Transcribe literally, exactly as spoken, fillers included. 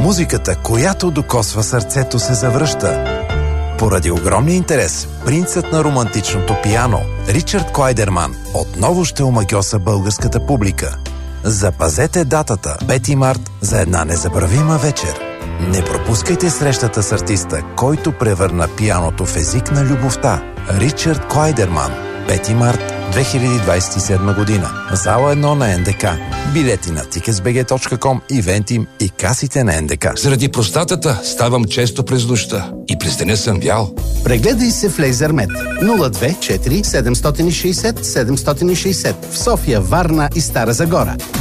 Музиката, която докосва сърцето, се завръща. Поради огромния интерес, принцът на романтичното пиано, Ричард Клайдерман, отново ще омагьоса българската публика. Запазете датата, пети март, за една незабравима вечер. Не пропускайте срещата с артиста, който превърна пианото в език на любовта. Ричард Клайдерман, пети март две хиляди двадесет и седма година. Зала едно на Н Д К. Билети на тикетс би джи точка ком, Ивентим и касите на Н Д К. Заради простатата ставам често през нощта и през деня съм бял. Прегледай се в Лейзермед. нула две четири седем шест нула седем шест нула в София, Варна и Стара Загора.